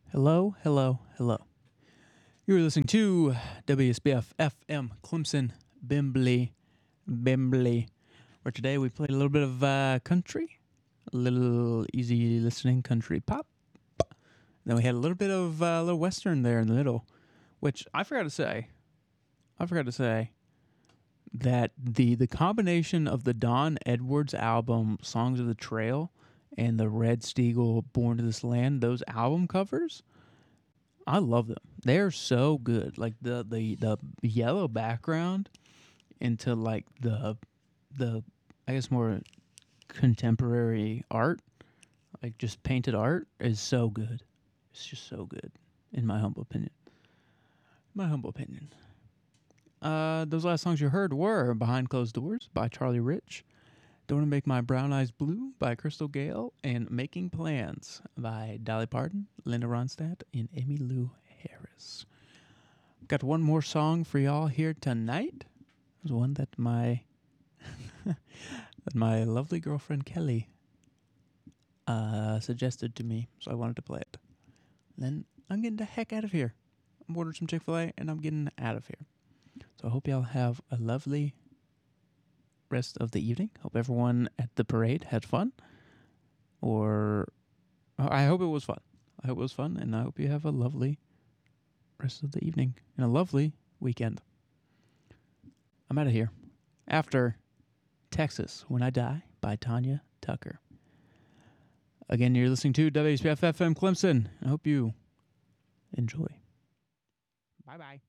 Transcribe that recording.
Hello, hello, hello. You're listening to WSBF FM Clemson Bimbley, where today we played a little bit of country, a little easy listening country pop. Then we had a little bit of a little western there in the middle, which I forgot to say that the combination of the Don Edwards album Songs of the Trail and the Red Steagle Born to This Land, those album covers, I love them. They're so good. Like the yellow background into like the I guess more contemporary art, like just painted art is so good. It's just so good in my humble opinion. Those last songs you heard were Behind Closed Doors by Charlie Rich, Don't Wanna Make My Brown Eyes Blue by Crystal Gale, and Making Plans by Dolly Parton, Linda Ronstadt, and Emmylou Harris. Got one more song for y'all here tonight. It was one that my that my lovely girlfriend Kelly suggested to me, so I wanted to play it. Then I'm getting the heck out of here. I'm ordering some Chick-fil-A and I'm getting out of here. So I hope y'all have a lovely rest of the evening. Hope everyone at the parade had fun. Or I hope it was fun. And I hope you have a lovely rest of the evening and a lovely weekend. I'm out of here. After Texas When I Die by Tanya Tucker. Again, you're listening to WSBF FM Clemson. I hope you enjoy. Bye-bye.